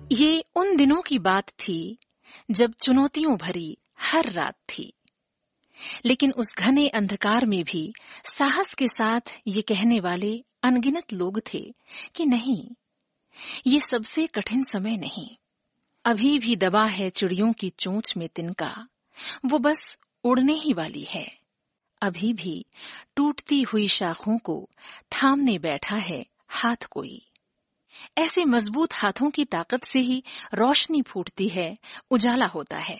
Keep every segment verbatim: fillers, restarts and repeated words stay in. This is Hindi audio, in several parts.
ये उन दिनों की बात थी जब चुनौतियों भरी हर रात थी, लेकिन उस घने अंधकार में भी साहस के साथ ये कहने वाले अनगिनत लोग थे कि नहीं, ये सबसे कठिन समय नहीं। अभी भी दबा है चिड़ियों की चोंच में तिनका, वो बस उड़ने ही वाली है। अभी भी टूटती हुई शाखों को थामने बैठा है हाथ कोई। ऐसे मजबूत हाथों की ताकत से ही रोशनी फूटती है, उजाला होता है।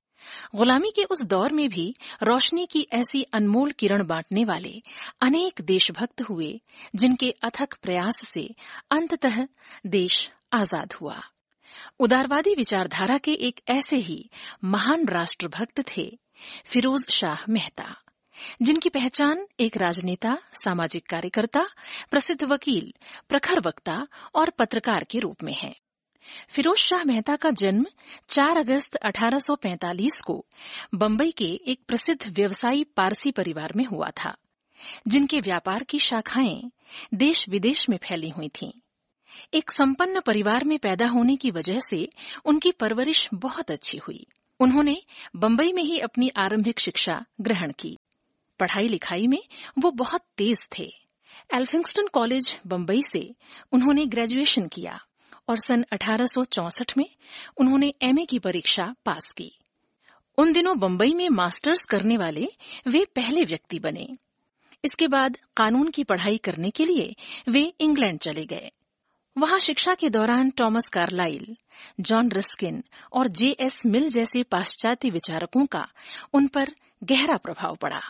गुलामी के उस दौर में भी रोशनी की ऐसी अनमोल किरण बांटने वाले अनेक देशभक्त हुए, जिनके अथक प्रयास से अंततः देश आजाद हुआ। उदारवादी विचारधारा के एक ऐसे ही महान राष्ट्रभक्त थे फिरोज शाह मेहता, जिनकी पहचान एक राजनेता, सामाजिक कार्यकर्ता, प्रसिद्ध वकील, प्रखर वक्ता और पत्रकार के रूप में है। फिरोज शाह मेहता का जन्म चार अगस्त अठारह सौ पैंतालीस को बंबई के एक प्रसिद्ध व्यवसायी पारसी परिवार में हुआ था, जिनके व्यापार की शाखाएं देश विदेश में फैली हुई थीं। एक संपन्न परिवार में पैदा होने की वजह से उनकी परवरिश बहुत अच्छी हुई। उन्होंने बंबई में ही अपनी आरंभिक शिक्षा ग्रहण की। पढ़ाई लिखाई में वो बहुत तेज थे। एल्फिंगस्टन कॉलेज बंबई से उन्होंने ग्रेजुएशन किया और सन अठारह सौ चौसठ में उन्होंने एमए की परीक्षा पास की। उन दिनों बंबई में मास्टर्स करने वाले वे पहले व्यक्ति बने। इसके बाद कानून की पढ़ाई करने के लिए वे इंग्लैंड चले गए। वहां शिक्षा के दौरान टॉमस कार्लाइल, जॉन रस्किन और जे एस मिल जैसे पाश्चात्य विचारकों का उन पर गहरा प्रभाव पड़ा।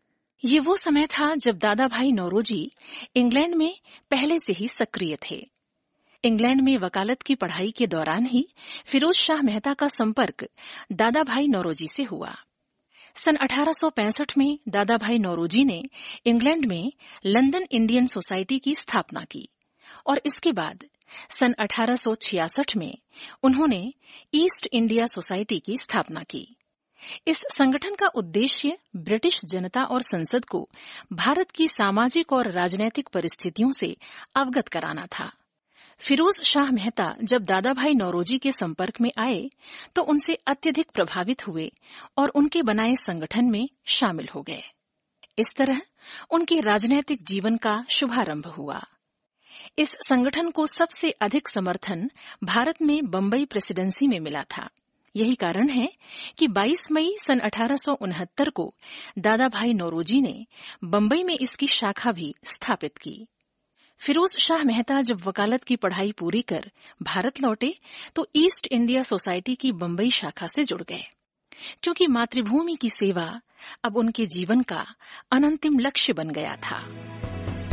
ये वो समय था जब दादा भाई नौरोजी इंग्लैंड में पहले से ही सक्रिय थे। इंग्लैंड में वकालत की पढ़ाई के दौरान ही फिरोज शाह मेहता का संपर्क दादा भाई नौरोजी से हुआ। सन अठारह सौ पैंसठ में दादा भाई नौरोजी ने इंग्लैंड में लंदन इंडियन सोसाइटी की स्थापना की और इसके बाद सन अठारह सौ छियासठ में उन्होंने ईस्ट इंडिया सोसाइटी की स्थापना की। इस संगठन का उद्देश्य ब्रिटिश जनता और संसद को भारत की सामाजिक और राजनैतिक परिस्थितियों से अवगत कराना था। फिरोज शाह मेहता जब दादा भाई नौरोजी के संपर्क में आए तो उनसे अत्यधिक प्रभावित हुए और उनके बनाए संगठन में शामिल हो गए। इस तरह उनके राजनैतिक जीवन का शुभारंभ हुआ। इस संगठन को सबसे अधिक समर्थन भारत में बंबई प्रेसिडेंसी में मिला था। यही कारण है कि बाईस मई सन अठारह सौ उनहत्तर को दादा भाई नौरोजी ने बंबई में इसकी शाखा भी स्थापित की। फिरोज शाह मेहता जब वकालत की पढ़ाई पूरी कर भारत लौटे तो ईस्ट इंडिया सोसाइटी की बंबई शाखा से जुड़ गए, क्योंकि मातृभूमि की सेवा अब उनके जीवन का अनंतिम लक्ष्य बन गया था।